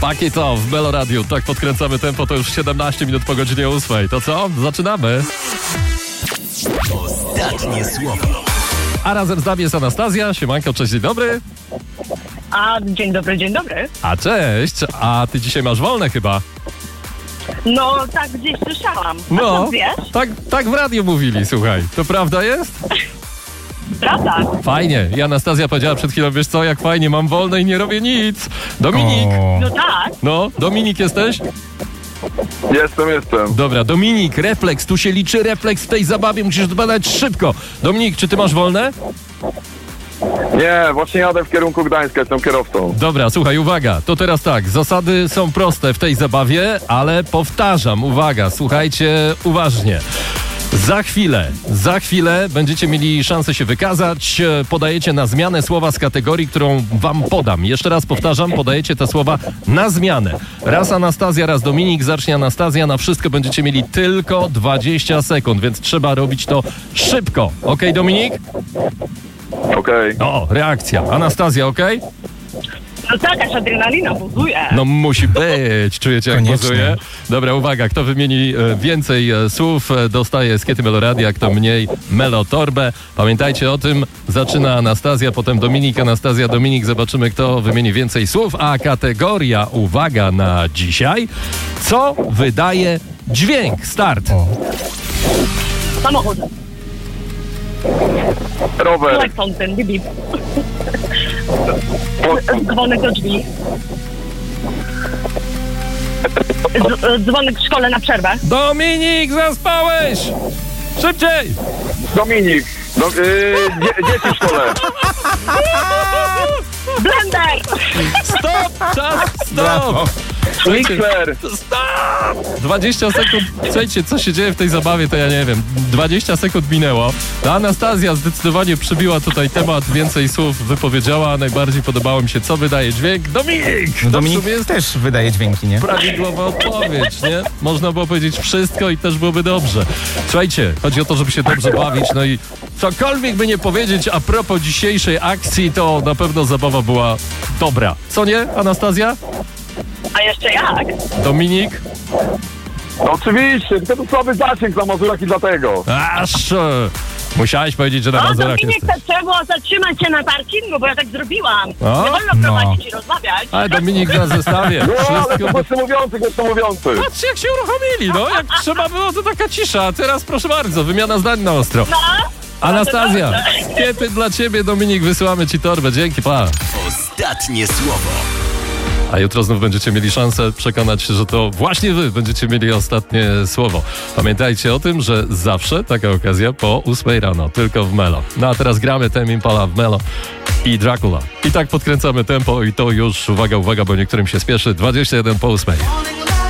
Back It Off w Melo Radio. Tak podkręcamy tempo, to już 17 minut po godzinie 8. To co? Zaczynamy. Ostatnie słowo. A razem z nami jest Anastazja. Siemanko, cześć, dzień dobry. A, dzień dobry, dzień dobry. A cześć, a ty dzisiaj masz wolne chyba? No, tak gdzieś słyszałam. A No, co wiesz? tak w radiu mówili, słuchaj. To prawda jest? Prawda. Fajnie. I Anastazja powiedziała przed chwilą, wiesz co, jak fajnie, mam wolne i nie robię nic. Dominik. No tak. No, Dominik jesteś? Jestem. Dobra, Dominik, refleks, tu się liczy refleks w tej zabawie, musisz badać szybko. Dominik, czy ty masz wolne? Nie, właśnie jadę w kierunku Gdańska, jestem kierowcą. Dobra, słuchaj, uwaga, to teraz tak, zasady są proste w tej zabawie, ale powtarzam, uwaga, słuchajcie uważnie. Za chwilę będziecie mieli szansę się wykazać. Podajecie na zmianę słowa z kategorii, którą wam podam. Jeszcze raz powtarzam, podajecie te słowa na zmianę. Raz Anastazja, raz Dominik. Zacznie Anastazja. Na wszystko będziecie mieli tylko 20 sekund, więc trzeba robić to szybko. Okej, Dominik? Okej. O, reakcja. Anastazja, okej? No tak, aż adrenalina buzuje. No musi być. Czujecie, jak Koniecznie. buzuje? Dobra, uwaga. Kto wymieni więcej słów, dostaje skiety Meloradia, kto mniej Melo Torbę. Pamiętajcie o tym. Zaczyna Anastazja, potem Dominik, Anastazja, Dominik. Zobaczymy, kto wymieni więcej słów. A kategoria, uwaga na dzisiaj. Co wydaje dźwięk? Start. Samochód. Rower. Like fountain, bip, bip. Dzwonek do drzwi. Dzwonek w szkole na przerwę. Dominik, zaspałeś! Szybciej! Dominik. Dzieci w szkole. Blender! Stop! Czas! Brawo. Stop! Słuchajcie, Mixer. stop! 20 sekund. Słuchajcie, co się dzieje w tej zabawie, to ja nie wiem. 20 sekund minęło. Ta Anastazja zdecydowanie przybiła tutaj temat, więcej słów wypowiedziała, a najbardziej podobało mi się, co wydaje dźwięk. Dominik! No, To Dominik w sumie jest też wydaje dźwięki, nie? prawidłowa odpowiedź, nie? Można było powiedzieć wszystko i też byłoby dobrze. Słuchajcie, chodzi o to, żeby się dobrze bawić, no i cokolwiek by nie powiedzieć a propos dzisiejszej akcji, to na pewno zabawa była dobra. Co nie, Anastazja? A jeszcze jak? Dominik? No oczywiście, tylko to słaby zasięg na Mazurach i dlatego. Aż musiałeś powiedzieć, że na O, Mazurach Dominik, jesteś. to trzeba było zatrzymać się na parkingu, bo ja tak zrobiłam. O, Nie wolno prowadzić i rozmawiać. Ale Dominik na zestawie. No, ale to Wszystko... głośno mówiący. Patrzcie, jak się uruchomili, no. Jak trzeba było, to taka cisza. A teraz proszę bardzo, wymiana zdań na ostro. No. Anastazja, dobrze. skiety dla ciebie, Dominik, wysyłamy ci torbę. Dzięki, pa. Ostatnie słowo. A jutro znów będziecie mieli szansę przekonać się, że to właśnie wy będziecie mieli ostatnie słowo. Pamiętajcie o tym, że zawsze taka okazja po 8 rano, tylko w Melo. No a teraz gramy Tame Impala w Melo i Dracula. I tak podkręcamy tempo i to już, uwaga, bo niektórym się spieszy, 21 po 8.